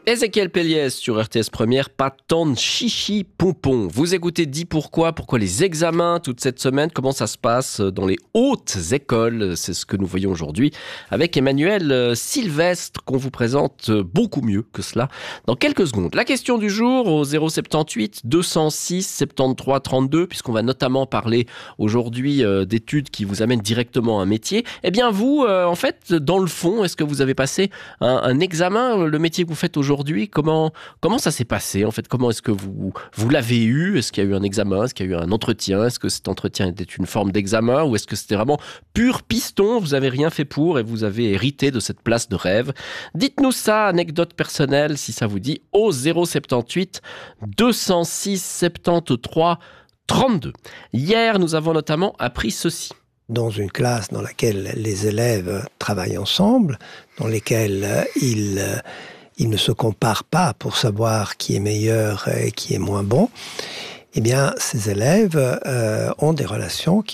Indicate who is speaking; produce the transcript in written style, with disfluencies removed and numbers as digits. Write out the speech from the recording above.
Speaker 1: Ézéchiel Péliès sur RTS Première, pas tant de chichi pompon. Vous écoutez Dis pourquoi les examens toute cette semaine, comment ça se passe dans les hautes écoles, c'est ce que nous voyons aujourd'hui avec Emmanuel Sylvestre qu'on vous présente beaucoup mieux que cela dans quelques secondes. La question du jour au 078 206 73 32 puisqu'on va notamment parler aujourd'hui d'études qui vous amènent directement à un métier. Eh bien vous, en fait, dans le fond, est-ce que vous avez passé un examen, le métier que vous faites aujourd'hui, comment ça s'est passé en fait? Comment est-ce que vous l'avez eu? Est-ce qu'il y a eu un examen? Est-ce qu'il y a eu un entretien? Est-ce que cet entretien était une forme d'examen ou est-ce que c'était vraiment pur piston? Vous avez rien fait pour et vous avez hérité de cette place de rêve. Dites-nous ça, anecdote personnelle, si ça vous dit, au 078 206 73 32. Hier, nous avons notamment appris ceci.
Speaker 2: Dans une classe dans laquelle les élèves travaillent ensemble, dans lesquels ils ne se comparent pas pour savoir qui est meilleur et qui est moins bon, eh bien, ces élèves ont des relations qui